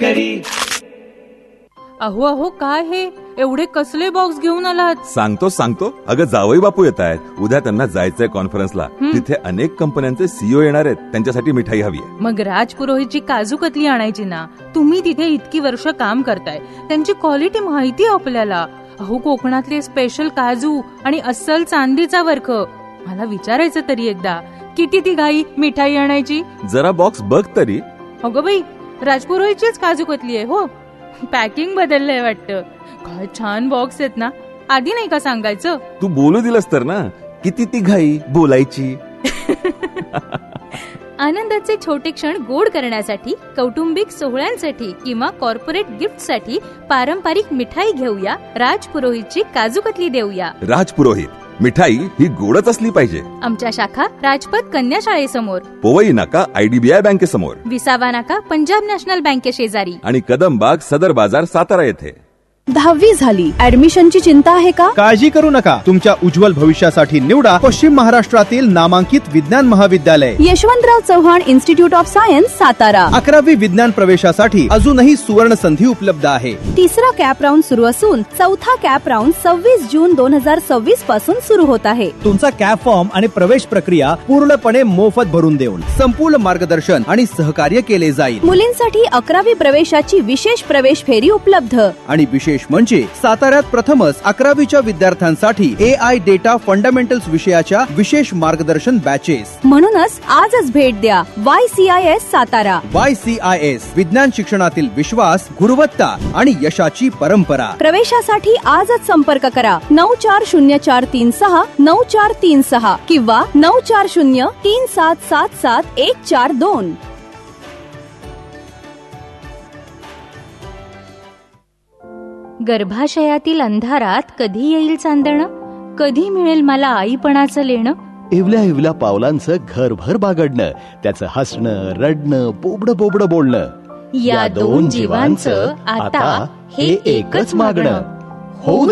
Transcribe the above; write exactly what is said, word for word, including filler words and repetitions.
Bakery. अहो अहो काय हे एवढे कसले बॉक्स घेऊन आलात? सांगतो सांगतो अगं जावई बापू येत आहेत, उद्या त्यांना जायचंय कॉन्फरन्सला. तिथे अनेक कंपन्यांचे सीईओ येणार आहेत, त्यांच्यासाठी मिठाई हवी आहे. मग राज पुरोहितची काजू कतली आणायची ना. तुम्ही तिथे इतकी वर्ष काम करताय, त्यांची क्वालिटी माहिती आहे आपल्याला. अहो कोकणातले स्पेशल काजू आणि अस्सल चांदीचा वर्ख. मला विचारायचं तरी एकदा, किती ती घाई मिठाई आणायची? जरा बॉक्स बघ तरी. अगं बाई, राज पुरोहितचीच काजू कतली आहे हो. पॅकिंग बदललंय वाटतं. काय छान बॉक्स आहेत ना, आधी नाही का सांगायचं? तू बोलू दिलंस तर ना, किती ती घाई बोलायची. आनंदाचे छोटे क्षण गोड करण्यासाठी, कौटुंबिक सोहळ्यांसाठी किंवा कॉर्पोरेट गिफ्टसाठी पारंपरिक मिठाई घेऊया. राज पुरोहितची काजू कतली देऊया. राज पुरोहित, मिठाई ही गोडच असली पाहिजे. आमच्या शाखा राजपथ कन्या शाळेसमोर, पोवई नाका आयडीबीआय बँकेसमोर, विसावा नाका पंजाब नॅशनल बँकेशेजारी आणि कदमबाग सदर बाजार सातारा येथे. दहावी झाली, ऍडमिशनची चिंता आहे का? काळजी करू नका. तुमच्या उज्ज्वल भविष्यासाठी निवडा पश्चिम महाराष्ट्रातील नामांकित विज्ञान महाविद्यालय Yashwantrao Chavan institute of science Satara. अकरावी विज्ञान प्रवेशासाठी अजूनही सुवर्ण संधी उपलब्ध आहे. तिसरा कॅप राऊंड सुरू असून चौथा कॅप राऊंड सव्वीस जून दोन हजार सव्वीस पासून सुरू होत आहे. तुमचा कॅप फॉर्म आणि प्रवेश प्रक्रिया पूर्णपणे मोफत भरून देऊन संपूर्ण मार्गदर्शन आणि सहकार्य केले जाईल. मुलींसाठी अकरावी प्रवेशाची विशेष प्रवेश फेरी उपलब्ध. आणि विशेष म्हणजे साताऱ्यात प्रथमच अकरावीच्या विद्यार्थ्यांसाठी ए आय डेटा फंडामेंटल्स विषयाच्या विशेष मार्गदर्शन बॅचेस. म्हणूनच आजच भेट द्या Y C I S Satara. Y C I S, विज्ञान शिक्षणातील विश्वास, गुणवत्ता आणि यशाची परंपरा. प्रवेशासाठी आजच संपर्क करा नऊ चार शून्य चार तीन सहा नऊ चार तीन सहा किंवा नऊ चार शून्य तीन सात सात सात एक चार दोन. गर्भाशयातील अंधारात कधी येईल चांदणं, कधी मिळेल मला आईपणाचं लेणं. इवल्या इवल्या पावलांचं घरभर बागडणं, त्याचं हसणं, रडणं, बोबडं बोबडं बोलणं. या दोन जीवांचं आता हे एकच मागणं. हो